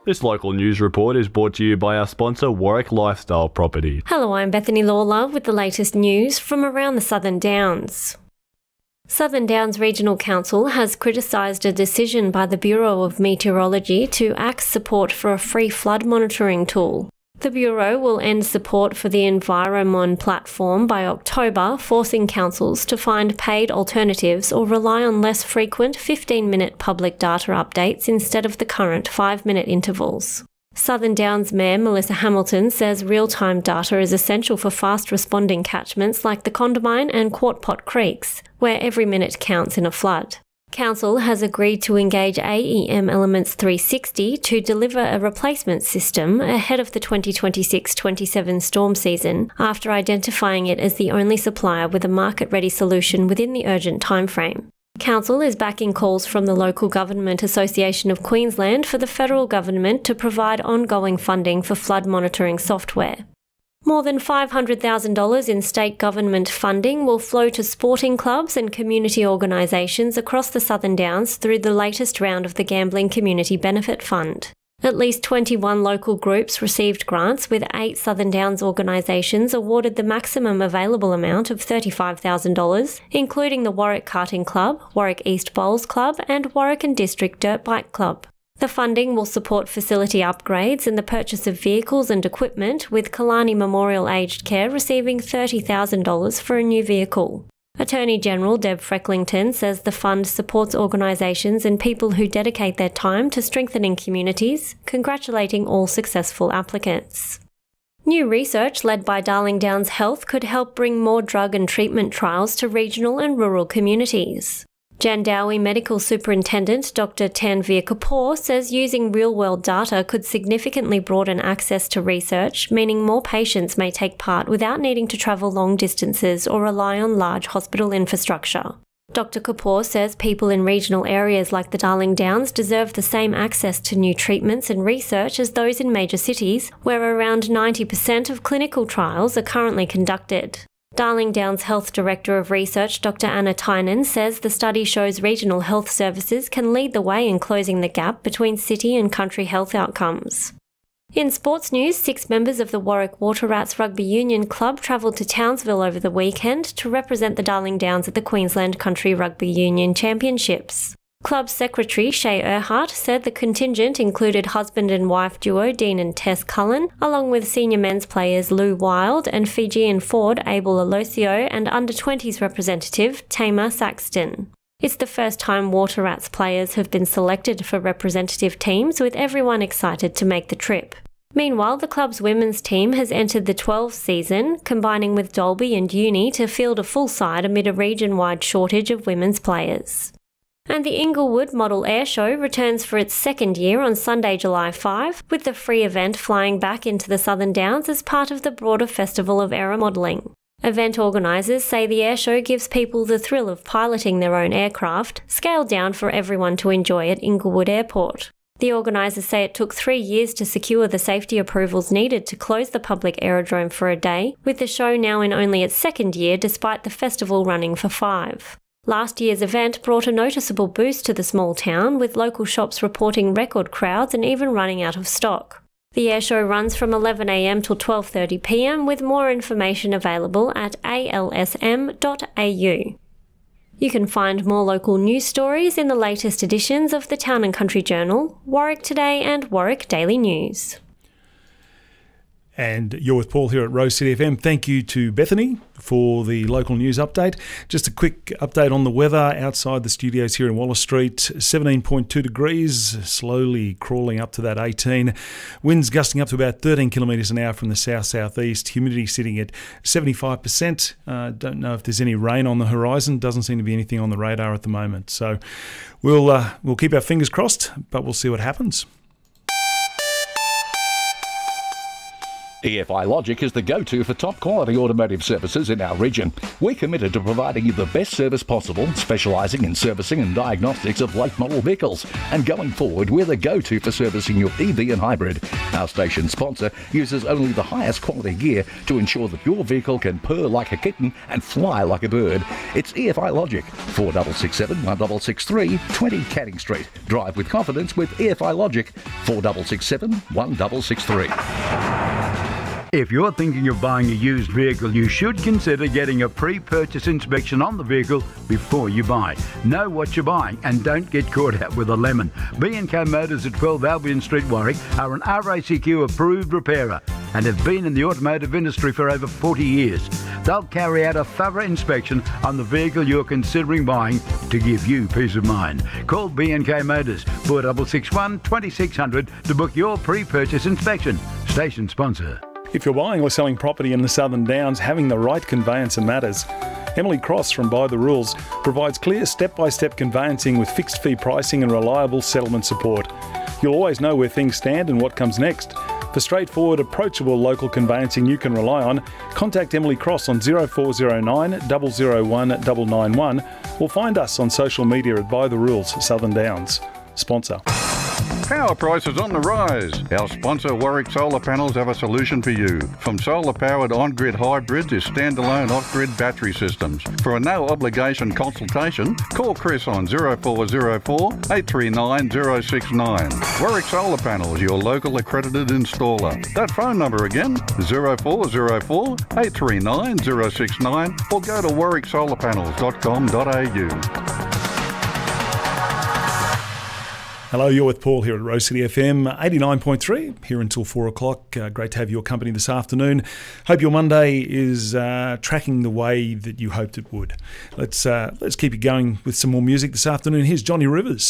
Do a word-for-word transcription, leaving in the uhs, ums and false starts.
This local news report is brought to you by our sponsor, Warwick Lifestyle Property. Hello, I'm Bethany Lawler with the latest news from around the Southern Downs. Southern Downs Regional Council has criticised a decision by the Bureau of Meteorology to axe support for a free flood monitoring tool. The Bureau will end support for the Enviromon platform by October, forcing councils to find paid alternatives or rely on less frequent fifteen-minute public data updates instead of the current five-minute intervals. Southern Downs Mayor Melissa Hamilton says real-time data is essential for fast-responding catchments like the Condamine and Quart Creeks, where every minute counts in a flood. Council has agreed to engage A E M Elements three sixty to deliver a replacement system ahead of the twenty twenty-six twenty-seven storm season, after identifying it as the only supplier with a market-ready solution within the urgent timeframe. Council is backing calls from the Local Government Association of Queensland for the federal government to provide ongoing funding for flood monitoring software. More than five hundred thousand dollars in state government funding will flow to sporting clubs and community organisations across the Southern Downs through the latest round of the Gambling Community Benefit Fund. At least twenty-one local groups received grants, with eight Southern Downs organisations awarded the maximum available amount of thirty-five thousand dollars, including the Warwick Karting Club, Warwick East Bowls Club and Warwick and District Dirt Bike Club. The funding will support facility upgrades and the purchase of vehicles and equipment, with Killarney Memorial Aged Care receiving thirty thousand dollars for a new vehicle. Attorney General Deb Frecklington says the fund supports organisations and people who dedicate their time to strengthening communities, congratulating all successful applicants. New research led by Darling Downs Health could help bring more drug and treatment trials to regional and rural communities. Jandowae Medical Superintendent Doctor Tanveer Kapoor says using real-world data could significantly broaden access to research, meaning more patients may take part without needing to travel long distances or rely on large hospital infrastructure. Doctor Kapoor says people in regional areas like the Darling Downs deserve the same access to new treatments and research as those in major cities, where around ninety percent of clinical trials are currently conducted. Darling Downs Health Director of Research Doctor Anna Tynan says the study shows regional health services can lead the way in closing the gap between city and country health outcomes. In sports news, six members of the Warwick Water Rats Rugby Union Club travelled to Townsville over the weekend to represent the Darling Downs at the Queensland Country Rugby Union Championships. Club Secretary Shay Erhart said the contingent included husband and wife duo Dean and Tess Cullen, along with senior men's players Lou Wild and Fijian forward Abel Alosio and under twenties representative Tamar Saxton. It's the first time Water Rats players have been selected for representative teams, with everyone excited to make the trip. Meanwhile, the club's women's team has entered the twelfth season, combining with Dalby and Uni to field a full side amid a region-wide shortage of women's players. And the Inglewood Model Air Show returns for its second year on Sunday, July fifth, with the free event flying back into the Southern Downs as part of the broader Festival of Aeromodelling. Event organisers say the airshow gives people the thrill of piloting their own aircraft, scaled down for everyone to enjoy at Inglewood Airport. The organisers say it took three years to secure the safety approvals needed to close the public aerodrome for a day, with the show now in only its second year despite the festival running for five. Last year's event brought a noticeable boost to the small town, with local shops reporting record crowds and even running out of stock. The airshow runs from eleven a m till twelve thirty p m, with more information available at a l s m dot a u. You can find more local news stories in the latest editions of the Town and Country Journal, Warwick Today and Warwick Daily News. And you're with Paul here at Rose City F M. Thank you to Bethany for the local news update. Just a quick update on the weather outside the studios here in Wallace Street. seventeen point two degrees, slowly crawling up to that eighteen. Winds gusting up to about thirteen kilometres an hour from the south-southeast. Humidity sitting at seventy-five percent. Uh, don't know if there's any rain on the horizon. Doesn't seem to be anything on the radar at the moment. So we'll uh, we'll keep our fingers crossed, but we'll see what happens. E F I Logic is the go-to for top-quality automotive services in our region. We're committed to providing you the best service possible, specialising in servicing and diagnostics of late-model vehicles. And going forward, we're the go-to for servicing your E V and hybrid. Our station sponsor uses only the highest quality gear to ensure that your vehicle can purr like a kitten and fly like a bird. It's E F I Logic, four six six seven, one six six three, twenty Canning Street. Drive with confidence with E F I Logic, four six six seven, one six six three. If you're thinking of buying a used vehicle, you should consider getting a pre-purchase inspection on the vehicle before you buy. Know what you're buying and don't get caught out with a lemon. B and K Motors at twelve Albion Street, Warwick are an R A C Q approved repairer and have been in the automotive industry for over forty years. They'll carry out a thorough inspection on the vehicle you're considering buying to give you peace of mind. Call B and K Motors four six six one, two six zero zero to book your pre-purchase inspection. Station sponsor. If you're buying or selling property in the Southern Downs, having the right conveyancer matters. Emily Cross from By the Rules provides clear step-by-step conveyancing with fixed fee pricing and reliable settlement support. You'll always know where things stand and what comes next. For straightforward, approachable local conveyancing you can rely on, contact Emily Cross on zero four zero nine, zero zero one, nine nine one or find us on social media at By the Rules Southern Downs. Sponsor. Power prices on the rise. Our sponsor Warwick Solar Panels have a solution for you. From solar-powered on-grid hybrids to standalone off-grid battery systems. For a no-obligation consultation, call Chris on zero four zero four, eight three nine, zero six nine. Warwick Solar Panels, your local accredited installer. That phone number again, zero four zero four, eight three nine, zero six nine, or go to warwick solar panels dot com dot a u. Hello, you're with Paul here at Rose City F M eighty-nine point three, here until four o'clock. Uh, great to have your company this afternoon. Hope your Monday is uh, tracking the way that you hoped it would. Let's uh, let's keep you going with some more music this afternoon. Here's Johnny Rivers.